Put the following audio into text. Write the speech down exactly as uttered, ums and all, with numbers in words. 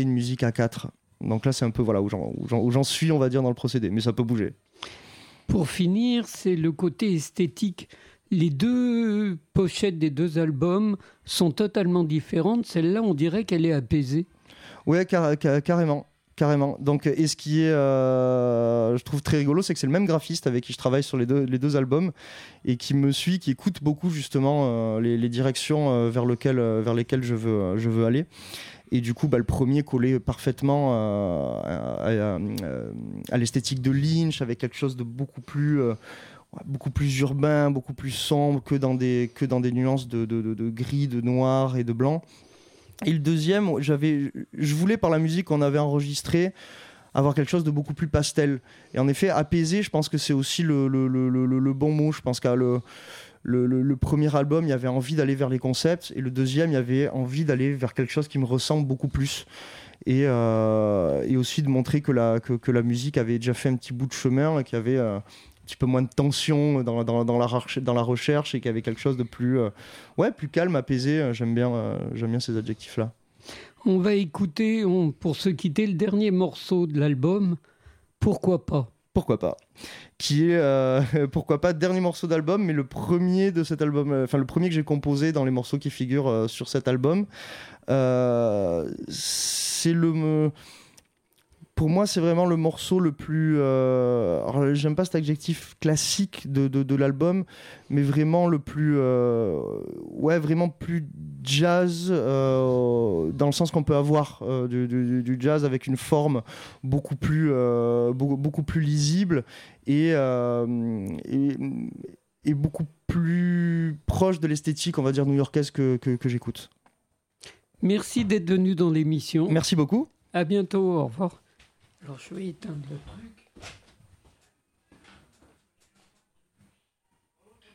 une musique à quatre. Donc là, c'est un peu voilà, où, j'en, où, j'en, où j'en suis, on va dire, dans le procédé. Mais ça peut bouger. Pour finir, c'est le côté esthétique. Les deux pochettes des deux albums sont totalement différentes. Celle-là, on dirait qu'elle est apaisée. Ouais, car, car, carrément. Carrément. Donc, et ce qui est, euh, je trouve très rigolo, c'est que c'est le même graphiste avec qui je travaille sur les deux, les deux albums et qui me suit, qui écoute beaucoup justement euh, les, les directions euh, vers, lequel, euh, vers lesquelles je veux, euh, je veux aller. Et du coup, bah, le premier collait parfaitement euh, à, à, à l'esthétique de Lynch, avec quelque chose de beaucoup plus, euh, beaucoup plus urbain, beaucoup plus sombre que dans des, que dans des nuances de, de, de, de gris, de noir et de blanc. Et le deuxième, j'avais, je voulais par la musique qu'on avait enregistrée avoir quelque chose de beaucoup plus pastel. Et en effet, apaisé, je pense que c'est aussi le, le, le, le, le bon mot. Je pense qu'à le, le, le, le premier album, il y avait envie d'aller vers les concepts. Et le deuxième, il y avait envie d'aller vers quelque chose qui me ressemble beaucoup plus. Et, euh, et aussi de montrer que la, que, que la musique avait déjà fait un petit bout de chemin et qu'il y avait euh, un petit peu moins de tension dans, dans, dans, la, dans la recherche et qu'il y avait quelque chose de plus, euh, ouais, plus calme, apaisé. J'aime bien, euh, j'aime bien ces adjectifs-là. On va écouter, on, pour se quitter, le dernier morceau de l'album, Pourquoi pas ? Pourquoi pas ? Qui est, euh, pourquoi pas, dernier morceau d'album, mais le premier de cet album, enfin le premier que j'ai composé dans les morceaux qui figurent euh, sur cet album. Euh, c'est le... Pour moi, c'est vraiment le morceau le plus... Euh, alors, j'aime pas cet adjectif classique de, de, de l'album, mais vraiment le plus... Euh, ouais, vraiment plus jazz, euh, dans le sens qu'on peut avoir euh, du, du, du jazz avec une forme beaucoup plus, euh, beaucoup, beaucoup plus lisible et, euh, et, et beaucoup plus proche de l'esthétique, on va dire, new-yorkaise que, que, que j'écoute. Merci d'être venu dans l'émission. Merci beaucoup. À bientôt, au revoir. Alors je vais éteindre le truc.